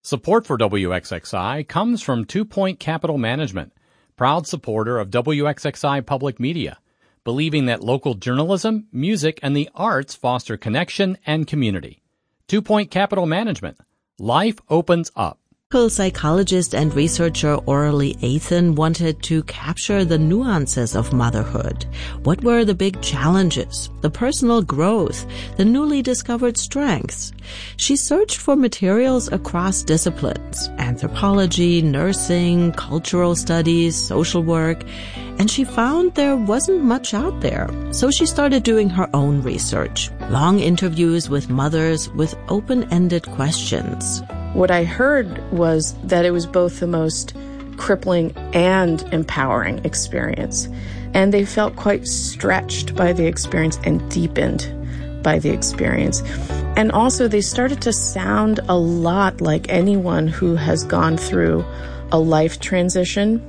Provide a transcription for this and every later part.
Support for WXXI comes from 2 Point Capital Management, proud supporter of WXXI Public Media, believing that local journalism, music, and the arts foster connection and community. 2 Point Capital Management. Life opens up. Psychologist and researcher Aurelie Athan wanted to capture the nuances of motherhood. What were the big challenges, the personal growth, the newly discovered strengths? She searched for materials across disciplines, anthropology, nursing, cultural studies, social work, and she found there wasn't much out there. So she started doing her own research, long interviews with mothers with open-ended questions. What I heard was that it was both the most crippling and empowering experience. And they felt quite stretched by the experience and deepened by the experience. And also they started to sound a lot like anyone who has gone through a life transition,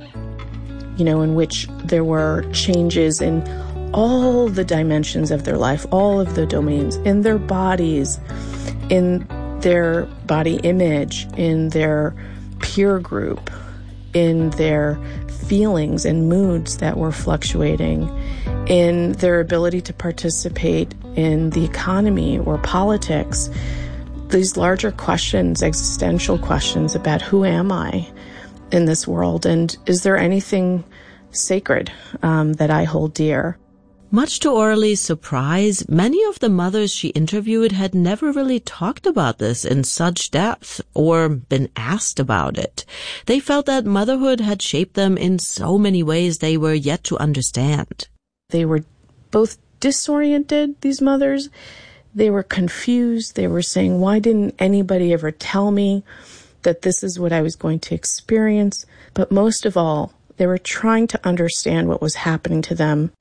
in which there were changes in all the dimensions of their life, all of the domains, in their bodies, in their body image, in their peer group, in their feelings and moods that were fluctuating, in their ability to participate in the economy or politics. These larger questions, existential questions about who am I in this world, and is there anything sacred that I hold dear? Much to Aurelie's surprise, many of the mothers she interviewed had never really talked about this in such depth or been asked about it. They felt that motherhood had shaped them in so many ways they were yet to understand. They were both disoriented, these mothers. They were confused. They were saying, why didn't anybody ever tell me that this is what I was going to experience? But most of all, they were trying to understand what was happening to them.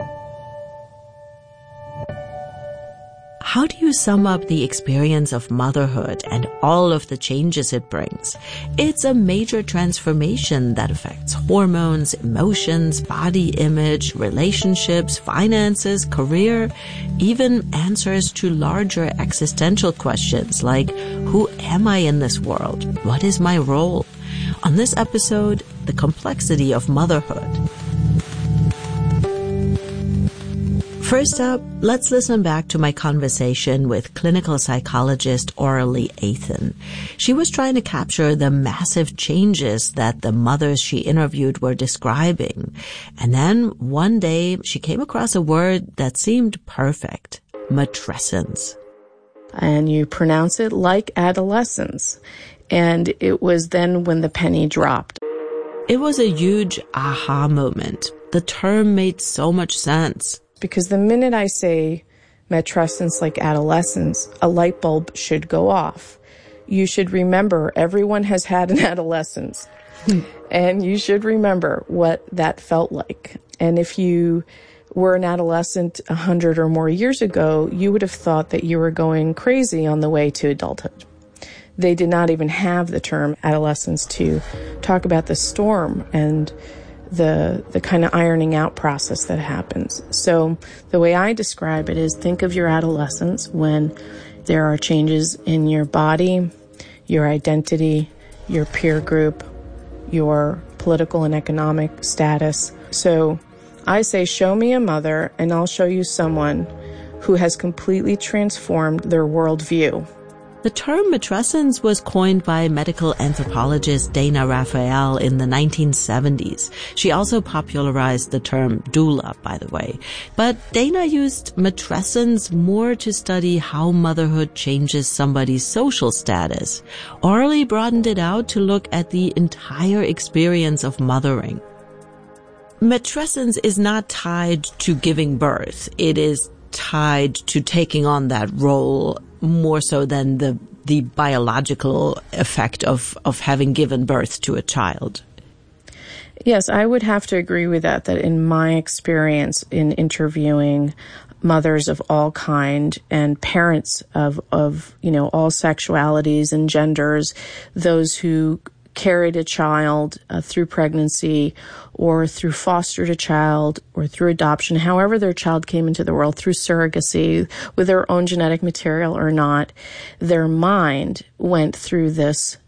How do you sum up the experience of motherhood and all of the changes it brings? It's a major transformation that affects hormones, emotions, body image, relationships, finances, career, even answers to larger existential questions like, who am I in this world? What is my role? On this episode, the complexity of motherhood. First up, let's listen back to my conversation with clinical psychologist Aurelie Athan. She was trying to capture the massive changes that the mothers she interviewed were describing. And then one day she came across a word that seemed perfect: matrescence. And you pronounce it like adolescence. And it was then when the penny dropped. It was a huge aha moment. The term made so much sense. Because the minute I say matrescence like adolescence, a light bulb should go off. You should remember everyone has had an adolescence. And you should remember what that felt like. And if you were an adolescent 100 or more years ago, you would have thought that you were going crazy on the way to adulthood. They did not even have the term adolescence to talk about the storm and the kind of ironing out process that happens. So the way I describe it is, think of your adolescence when there are changes in your body, your identity, your peer group, your political and economic status. So I say, show me a mother and I'll show you someone who has completely transformed their worldview. The term matrescence was coined by medical anthropologist Dana Raphael in the 1970s. She also popularized the term doula, by the way. But Dana used matrescence more to study how motherhood changes somebody's social status. Aurelie broadened it out to look at the entire experience of mothering. Matrescence is not tied to giving birth. It is tied to taking on that role more so than the biological effect of having given birth to a child. Yes, I would have to agree with that in my experience in interviewing mothers of all kind and parents of all sexualities and genders, those who carried a child through pregnancy or through fostered a child or through adoption, however their child came into the world, through surrogacy, with their own genetic material or not, their mind went through this